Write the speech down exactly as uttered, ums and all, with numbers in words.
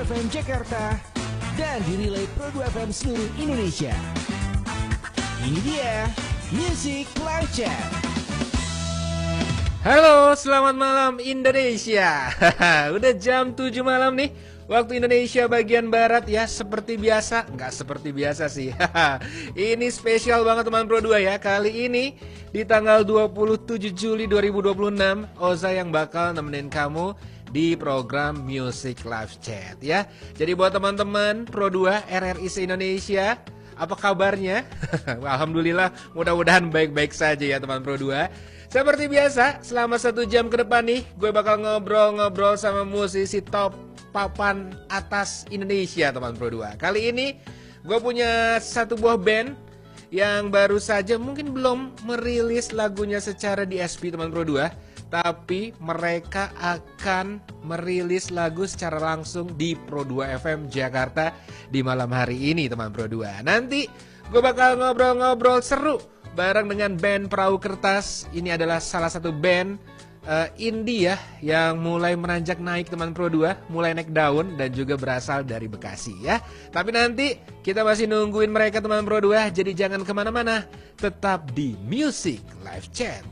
dua F M Jakarta dan di relay Pro dua F M seluruh Indonesia. Ini dia Music Live Chat. Halo, selamat malam Indonesia. Udah jam tujuh malam nih, waktu Indonesia bagian Barat ya. Seperti biasa, nggak seperti biasa sih. Ini spesial banget teman Pro dua ya. Kali ini di tanggal dua puluh tujuh Juli dua ribu dua puluh enam, Oza yang bakal nemenin kamu di program Music Live Chat ya. Jadi buat teman-teman Pro dua R R I se-Indonesia, apa kabarnya? Alhamdulillah, mudah-mudahan baik-baik saja ya teman Pro dua. Seperti biasa, selama satu jam ke depan nih, gue bakal ngobrol-ngobrol sama musisi top papan atas Indonesia teman Pro dua. Kali ini gue punya satu buah band yang baru saja mungkin belum merilis lagunya secara di S P teman Pro dua, tapi mereka akan merilis lagu secara langsung di Pro dua F M Jakarta di malam hari ini teman Pro dua. Nanti gue bakal ngobrol-ngobrol seru bareng dengan band Perahu Kertas. Ini adalah salah satu band uh, indie ya, yang mulai meranjak naik teman Pro dua, mulai naik daun dan juga berasal dari Bekasi ya. Tapi nanti kita masih nungguin mereka teman Pro dua, jadi jangan kemana-mana, tetap di Music Live Chat.